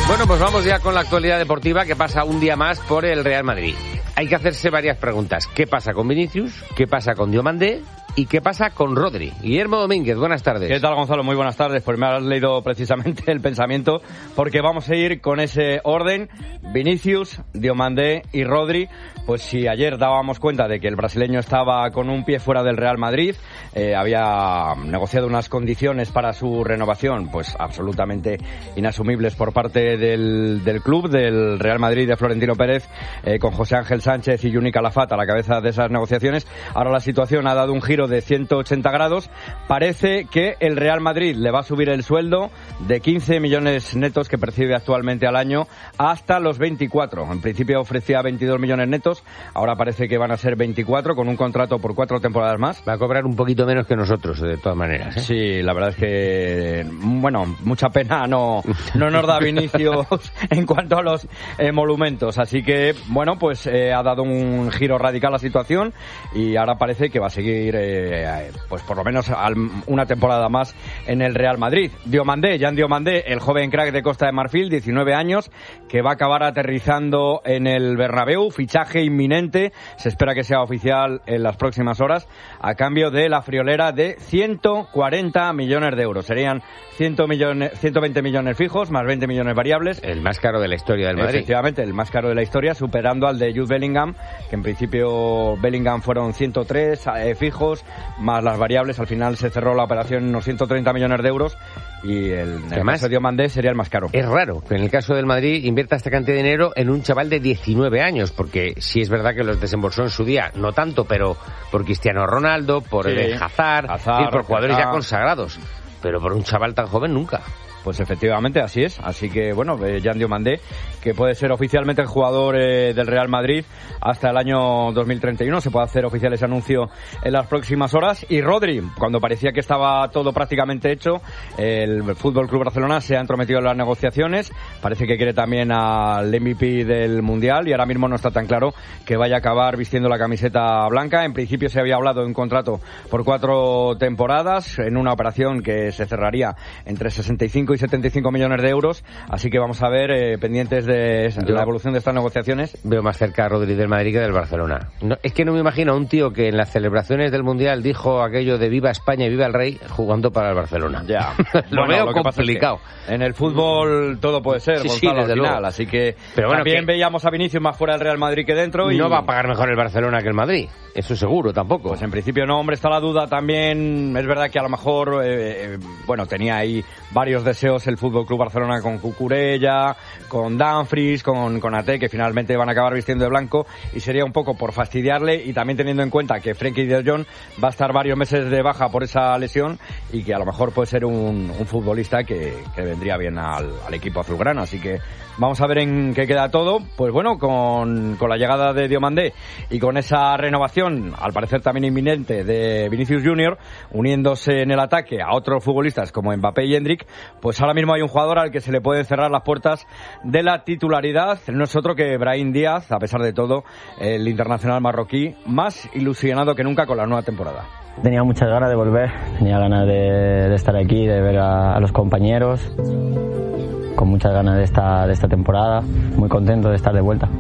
Bueno, pues vamos ya con la actualidad deportiva que pasa un día más por el Real Madrid. Hay que hacerse varias preguntas. ¿Qué pasa con Vinicius? ¿Qué pasa con Diomandé? ¿Y qué pasa con Rodri? Guillermo Domínguez, buenas tardes. ¿Qué tal, Gonzalo? Muy buenas tardes. Pues me has leído precisamente el pensamiento, porque vamos a ir con ese orden: Vinicius, Diomandé y Rodri. Pues si ayer dábamos cuenta de que el brasileño estaba con un pie fuera del Real Madrid, había negociado unas condiciones para su renovación, pues absolutamente inasumibles por parte del club, del Real Madrid de Florentino Pérez, con José Ángel Sánchez y Juni Calafat a la cabeza de esas negociaciones. Ahora la situación ha dado un giro de 180 grados. Parece que el Real Madrid le va a subir el sueldo de 15 millones netos que percibe actualmente al año hasta los 24. En principio ofrecía 22 millones netos, ahora parece que van a ser 24, con un contrato por 4 temporadas más. Va a cobrar un poquito menos que nosotros, de todas maneras, ¿eh? Sí, la verdad es que, bueno, mucha pena no nos da Vinicius en cuanto a los emolumentos. Así que, bueno, pues ha dado un giro radical la situación y ahora parece que va a seguir pues por lo menos una temporada más en el Real Madrid. Jan Diomandé, el joven crack de Costa de Marfil, 19 años, que va a acabar aterrizando en el Bernabéu, fichaje inminente, se espera que sea oficial en las próximas horas, a cambio de la friolera de 140 millones de euros. Serían 120 millones fijos, más 20 millones variables. El más caro de la historia del Madrid. Efectivamente, el más caro de la historia, superando al de Jude Bellingham, que en principio Bellingham fueron 103 fijos, más las variables. Al final se cerró la operación en unos 130 millones de euros y el caso de Diomandé sería el más caro. Es raro que en el caso del Madrid invierta esta cantidad de dinero en un chaval de 19 años, porque sí es verdad que los desembolsó en su día, no tanto, pero por Cristiano Ronaldo, por Hazard, y por jugadores ya consagrados, pero por un chaval tan joven nunca. Pues efectivamente, así es. Así que, bueno, Jan Diomandé, que puede ser oficialmente el jugador del Real Madrid hasta el año 2031. Se puede hacer oficial ese anuncio en las próximas horas. Y Rodri, cuando parecía que estaba todo prácticamente hecho, el Fútbol Club Barcelona se ha entrometido en las negociaciones. Parece que quiere también al MVP del Mundial y ahora mismo no está tan claro que vaya a acabar vistiendo la camiseta blanca. En principio se había hablado de un contrato por 4 temporadas en una operación que se cerraría entre 65 y 75 millones de euros, así que vamos a ver, pendientes de la evolución de estas negociaciones. Veo más cerca a Rodri del Madrid que del Barcelona. No, es que no me imagino a un tío que en las celebraciones del Mundial dijo aquello de viva España y viva el Rey jugando para el Barcelona. Ya. Lo veo complicado. Es que en el fútbol todo puede ser, Gonzalo, al final, así que pero bueno, también veíamos a Vinicius más fuera del Real Madrid que dentro. Y no va a pagar mejor el Barcelona que el Madrid, eso seguro, tampoco. Pues en principio no, hombre, está la duda también. Es verdad que a lo mejor, bueno, tenía ahí varios deseos el Fútbol Club Barcelona con Cucurella, con Dumfries, con Ate, que finalmente van a acabar vistiendo de blanco, y sería un poco por fastidiarle, y también teniendo en cuenta que Frenkie de Jong va a estar varios meses de baja por esa lesión y que a lo mejor puede ser un futbolista que vendría bien al equipo azulgrana. Así que vamos a ver en qué queda todo. Pues bueno, con la llegada de Diomandé y con esa renovación, al parecer también inminente, de Vinicius Junior, uniéndose en el ataque a otros futbolistas como Mbappé y Endrick, pues ahora mismo hay un jugador al que se le pueden cerrar las puertas de la titularidad. No es otro que Brahim Díaz, a pesar de todo, el internacional marroquí, más ilusionado que nunca con la nueva temporada. Tenía muchas ganas de volver, tenía ganas de estar aquí, de ver a los compañeros, con muchas ganas de esta temporada, muy contento de estar de vuelta.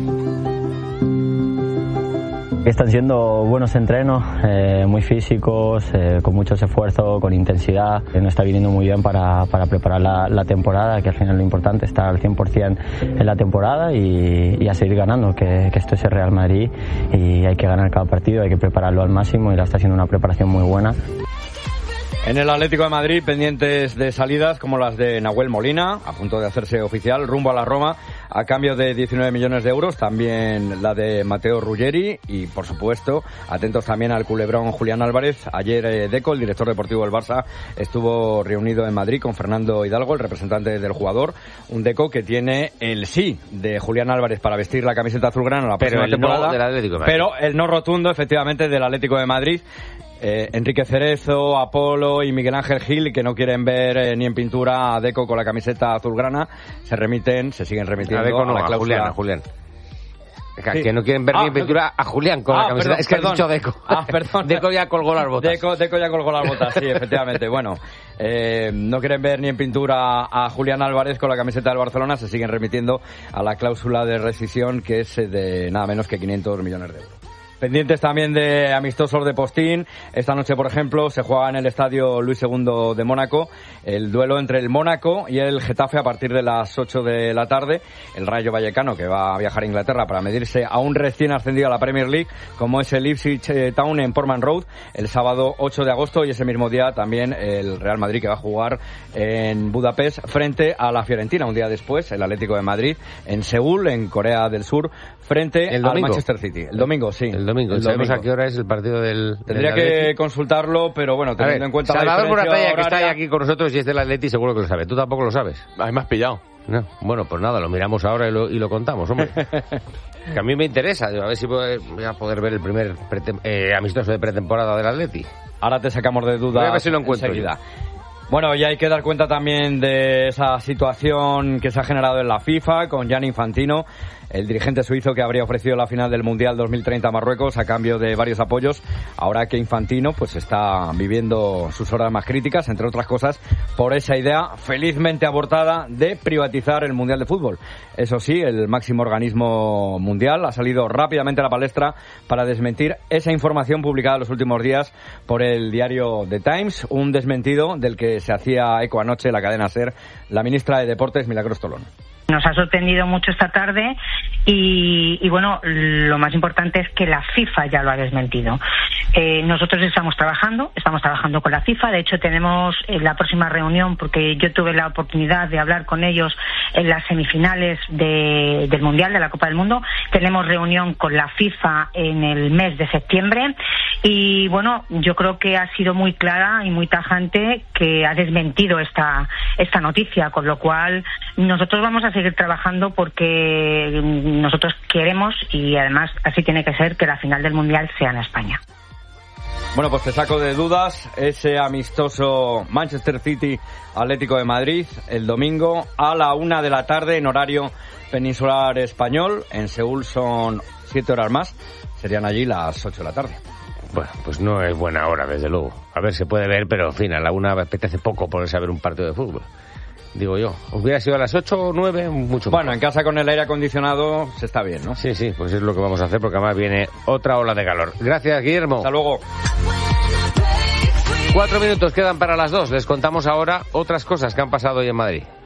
Están siendo buenos entrenos, muy físicos, con mucho esfuerzo, con intensidad. Nos está viniendo muy bien para preparar la temporada, que al final lo importante es estar al 100% en la temporada y a seguir ganando, que esto es el Real Madrid y hay que ganar cada partido, hay que prepararlo al máximo y la está haciendo una preparación muy buena. En el Atlético de Madrid, pendientes de salidas como las de Nahuel Molina, a punto de hacerse oficial, rumbo a la Roma, a cambio de 19 millones de euros, también la de Matteo Ruggeri y, por supuesto, atentos también al culebrón Julián Álvarez. Ayer Deco, el director deportivo del Barça, estuvo reunido en Madrid con Fernando Hidalgo, el representante del jugador, un Deco que tiene el sí de Julián Álvarez para vestir la camiseta azulgrana la próxima temporada, no del Atlético de Madrid. Pero el no rotundo, efectivamente, del Atlético de Madrid. Enrique Cerezo, Apolo y Miguel Ángel Gil, que no quieren ver ni en pintura a Deco con la camiseta azulgrana, se siguen remitiendo a Deco, no, a la cláusula. A Julián. Que no quieren ver ni en pintura a Julián con la camiseta. Es que has dicho Deco. Perdón. Deco ya colgó las botas. Deco ya colgó las botas, sí, efectivamente. Bueno, no quieren ver ni en pintura a Julián Álvarez con la camiseta del Barcelona. Se siguen remitiendo a la cláusula de rescisión, que es de nada menos que 500 millones de euros. Pendientes también de amistosos de postín. Esta noche, por ejemplo, se juega en el estadio Luis II de Mónaco el duelo entre el Mónaco y el Getafe a partir de las 8 de la tarde. El Rayo Vallecano, que va a viajar a Inglaterra para medirse a un recién ascendido a la Premier League, como es el Ipswich Town en Portman Road, el sábado 8 de agosto, y ese mismo día también el Real Madrid, que va a jugar en Budapest frente a la Fiorentina. Un día después, el Atlético de Madrid en Seúl, en Corea del Sur, frente al Manchester City. El domingo, sí. ¿Sabemos a qué hora es el partido del Tendría que consultarlo, pero bueno, teniendo en cuenta Salvador la diferencia Moratalla, que está aquí con nosotros y es del Atleti, seguro que lo sabe. ¿Tú tampoco lo sabes? Ahí me has pillado. No. Bueno, pues nada, lo miramos ahora y lo contamos, hombre. Que a mí me interesa, a ver si voy a poder ver el primer amistoso de pretemporada del Atleti. Ahora te sacamos de dudas. Voy a ver si lo encuentro enseguida. Bueno, y hay que dar cuenta también de esa situación que se ha generado en la FIFA con Gianni Infantino, el dirigente suizo que habría ofrecido la final del Mundial 2030 a Marruecos a cambio de varios apoyos, ahora que Infantino pues está viviendo sus horas más críticas, entre otras cosas, por esa idea felizmente abortada de privatizar el Mundial de Fútbol. Eso sí, el máximo organismo mundial ha salido rápidamente a la palestra para desmentir esa información publicada en los últimos días por el diario The Times, un desmentido del que se hacía eco anoche en la cadena SER la ministra de Deportes, Milagros Tolón. Nos ha sorprendido mucho esta tarde y bueno, lo más importante es que la FIFA ya lo ha desmentido. Nosotros estamos trabajando con la FIFA. De hecho, tenemos la próxima reunión, porque yo tuve la oportunidad de hablar con ellos en las semifinales del Mundial, de la Copa del Mundo. Tenemos reunión con la FIFA en el mes de septiembre y bueno, yo creo que ha sido muy clara y muy tajante que ha desmentido esta noticia, con lo cual nosotros vamos a seguir trabajando porque nosotros queremos, y además así tiene que ser, que la final del Mundial sea en España. Bueno, pues te saco de dudas ese amistoso Manchester City Atlético de Madrid el domingo a la 1 de la tarde en horario peninsular español. En Seúl son 7 horas más, serían allí las 8 de la tarde. Bueno, pues no es buena hora, desde luego. A ver, se puede ver, pero en fin, a la 1 me apetece poco ponerse a ver un partido de fútbol. Digo yo, hubiera sido a las 8 o 9, mucho mejor. Bueno, en casa con el aire acondicionado se está bien, ¿no? Sí, pues es lo que vamos a hacer, porque además viene otra ola de calor. Gracias, Guillermo. Hasta luego. 4 minutos quedan para las 2. Les contamos ahora otras cosas que han pasado hoy en Madrid.